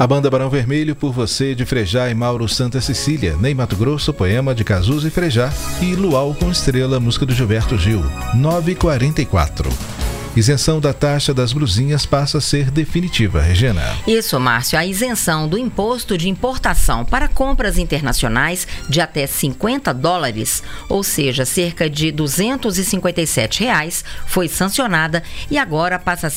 A banda Barão Vermelho, Por Você, de Frejá e Mauro Santa Cecília. Ney Mato Grosso, Poema de Cazuza e Frejá. E Luau com Estrela, música do Gilberto Gil. 9h44. Isenção da taxa das blusinhas passa a ser definitiva, Regina. Isso, Márcio. A isenção do imposto de importação para compras internacionais de até $50, ou seja, cerca de R$ 257, foi sancionada e agora passa a